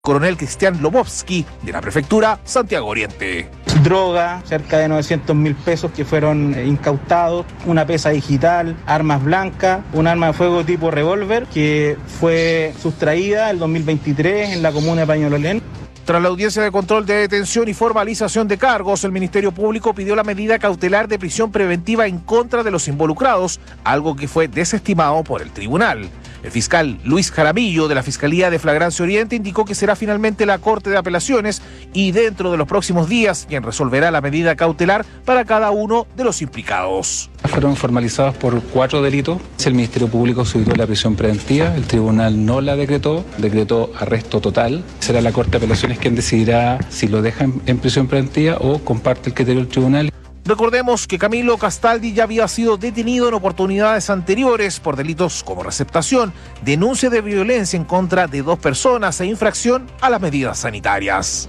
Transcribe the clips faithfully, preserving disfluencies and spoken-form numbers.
Coronel Cristian Lobovsky, de la Prefectura Santiago Oriente. Droga, cerca de novecientos mil pesos que fueron incautados, una pesa digital, armas blancas, un arma de fuego tipo revólver que fue sustraída el dos mil veintitrés en la comuna de Peñalolén. Tras la audiencia de control de detención y formalización de cargos, el Ministerio Público pidió la medida cautelar de prisión preventiva en contra de los involucrados, algo que fue desestimado por el tribunal. El fiscal Luis Jaramillo, de la Fiscalía de Flagrancia Oriente, indicó que será finalmente la Corte de Apelaciones y dentro de los próximos días quien resolverá la medida cautelar para cada uno de los implicados. Fueron formalizados por cuatro delitos. El Ministerio Público solicitó la prisión preventiva, el tribunal no la decretó, decretó arresto total. Será la Corte de Apelaciones quien decidirá si lo deja en, en prisión preventiva o comparte el criterio del tribunal. Recordemos que Camilo Castaldi ya había sido detenido en oportunidades anteriores por delitos como receptación, denuncia de violencia en contra de dos personas e infracción a las medidas sanitarias.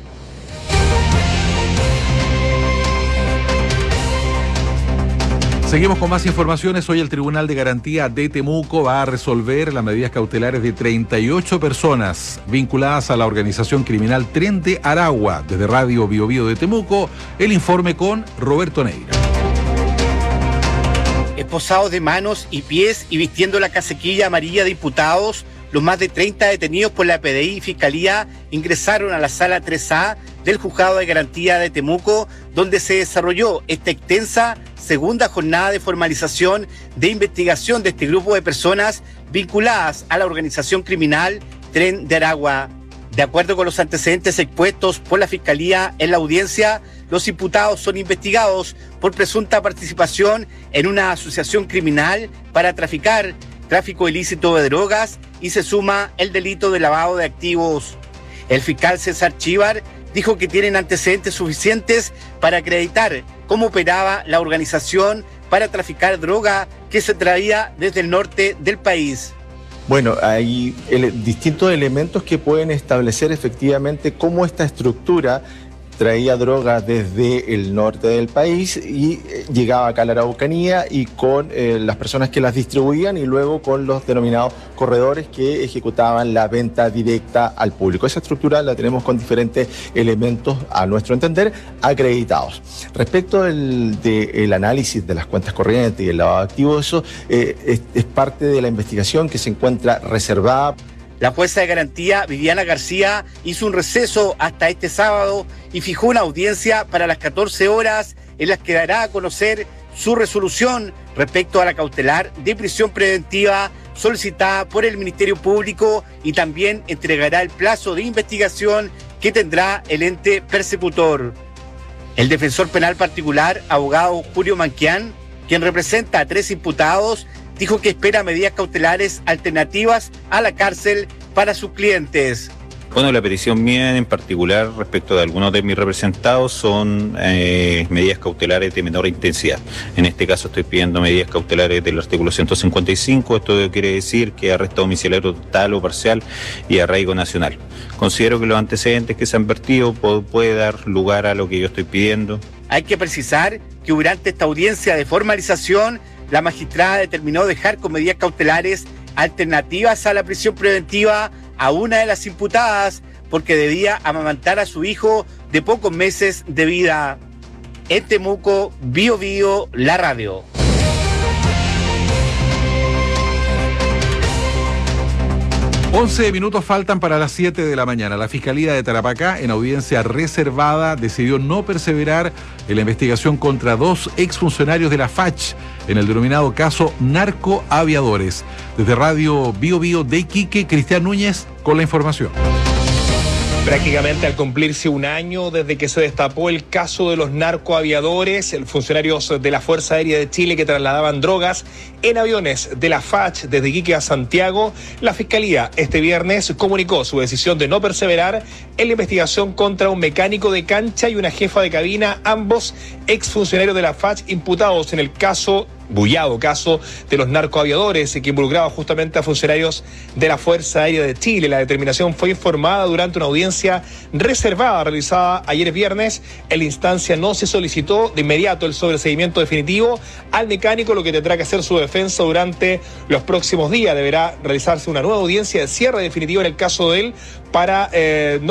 Seguimos con más informaciones. Hoy el Tribunal de Garantía de Temuco va a resolver las medidas cautelares de treinta y ocho personas vinculadas a la organización criminal Tren de Aragua. Desde Radio Bio Bio de Temuco, el informe con Roberto Neira. Esposados de manos y pies y vistiendo la casaquilla amarilla de imputados, los más de treinta detenidos por la P D I y Fiscalía ingresaron a la Sala tres A del Juzgado de Garantía de Temuco, donde se desarrolló esta extensa segunda jornada de formalización de investigación de este grupo de personas vinculadas a la organización criminal Tren de Aragua. De acuerdo con los antecedentes expuestos por la Fiscalía en la audiencia, los imputados son investigados por presunta participación en una asociación criminal para traficar, tráfico ilícito de drogas y se suma el delito de lavado de activos. El fiscal César Chívar dijo que tienen antecedentes suficientes para acreditar cómo operaba la organización para traficar droga que se traía desde el norte del país. Bueno, hay ele- distintos elementos que pueden establecer efectivamente cómo esta estructura traía droga desde el norte del país y eh, llegaba acá a la Araucanía y con eh, las personas que las distribuían y luego con los denominados corredores que ejecutaban la venta directa al público. Esa estructura la tenemos con diferentes elementos, a nuestro entender, acreditados. Respecto del, de, el análisis de las cuentas corrientes y el lavado de activos, eso eh, es, es parte de la investigación que se encuentra reservada. La jueza de garantía, Viviana García, hizo un receso hasta este sábado y fijó una audiencia para las catorce horas en las que dará a conocer su resolución respecto a la cautelar de prisión preventiva solicitada por el Ministerio Público y también entregará el plazo de investigación que tendrá el ente persecutor. El defensor penal particular, abogado Julio Manquián, quien representa a tres imputados, dijo que espera medidas cautelares alternativas a la cárcel para sus clientes. Bueno, la petición mía en particular respecto de algunos de mis representados son eh, medidas cautelares de menor intensidad. En este caso estoy pidiendo medidas cautelares del artículo ciento cincuenta y cinco, esto quiere decir que arresto domiciliario total o parcial y arraigo nacional. Considero que los antecedentes que se han vertido puede, puede dar lugar a lo que yo estoy pidiendo. Hay que precisar que durante esta audiencia de formalización, la magistrada determinó dejar con medidas cautelares alternativas a la prisión preventiva a una de las imputadas porque debía amamantar a su hijo de pocos meses de vida. En Temuco, Bio Bio, la radio. once minutos faltan para las siete de la mañana. La Fiscalía de Tarapacá, en audiencia reservada, decidió no perseverar en la investigación contra dos exfuncionarios de la F A C H en el denominado caso Narcoaviadores. Desde Radio Bio Bio de Iquique, Cristian Núñez con la información. Prácticamente al cumplirse un año desde que se destapó el caso de los narcoaviadores, el funcionarios de la Fuerza Aérea de Chile que trasladaban drogas en aviones de la F A C H desde Iquique a Santiago, la Fiscalía este viernes comunicó su decisión de no perseverar en la investigación contra un mecánico de cancha y una jefa de cabina, ambos exfuncionarios de la F A C H imputados en el caso bullado caso de los narcoaviadores que involucraba justamente a funcionarios de la Fuerza Aérea de Chile. La determinación fue informada durante una audiencia reservada realizada ayer viernes. En la instancia no se solicitó de inmediato el sobreseimiento definitivo al mecánico, lo que tendrá que hacer su defensa durante los próximos días. Deberá realizarse una nueva audiencia de cierre definitivo en el caso de él para eh, no